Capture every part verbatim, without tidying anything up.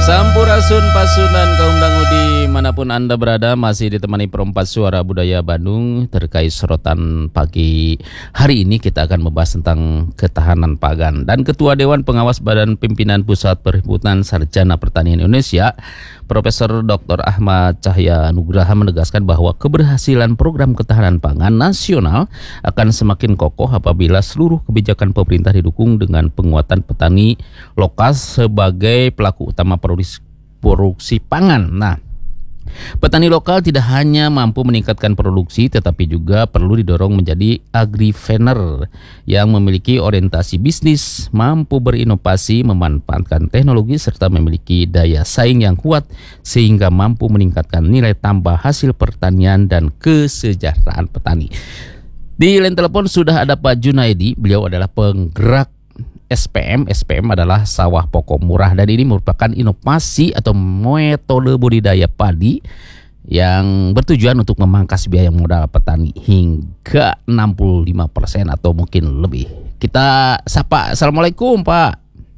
Sampurasun Pasunan kaum dangudi manapun Anda berada, masih ditemani Perempat Suara Budaya Bandung. Terkait sorotan pagi hari ini kita akan membahas tentang ketahanan pangan. Dan Ketua Dewan Pengawas Badan Pimpinan Pusat Perhimpunan Sarjana Pertanian Indonesia, Profesor Doktor Ahmad Cahya Nugraha menegaskan bahwa keberhasilan program ketahanan pangan nasional akan semakin kokoh apabila seluruh kebijakan pemerintah didukung dengan penguatan petani lokal sebagai pelaku utama produksi produksi pangan. Nah, petani lokal tidak hanya mampu meningkatkan produksi, tetapi juga perlu didorong menjadi agripreneur yang memiliki orientasi bisnis, mampu berinovasi, memanfaatkan teknologi, serta memiliki daya saing yang kuat sehingga mampu meningkatkan nilai tambah hasil pertanian dan kesejahteraan petani. Di line telepon sudah ada Pak Junaidi, beliau adalah penggerak S P M. S P M adalah sawah pokok murah, dan ini merupakan inovasi atau metode budidaya padi yang bertujuan untuk memangkas biaya modal petani hingga enam puluh lima persen atau mungkin lebih. Kita sapa. Assalamualaikum, Pak.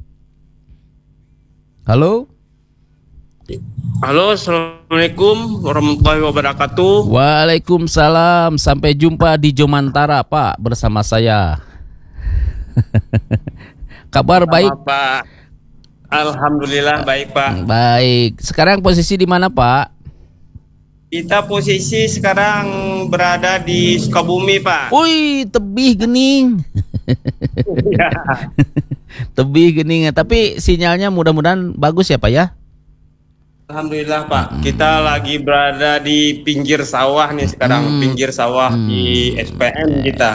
Halo. Halo, assalamualaikum warahmatullahi wabarakatuh. Waalaikumsalam. Sampai jumpa di Jomantara, Pak, bersama saya. Kabar baik, Pak? Alhamdulillah baik, Pak. Baik. Sekarang posisi di mana, Pak? Kita posisi sekarang berada di Sukabumi, Pak. Wih, tebih gening. Ya. Tebih gening, tapi sinyalnya mudah-mudahan bagus ya, Pak ya? Alhamdulillah, Pak. Kita lagi berada di pinggir sawah nih sekarang, Hmm. pinggir sawah Hmm. di S P M kita.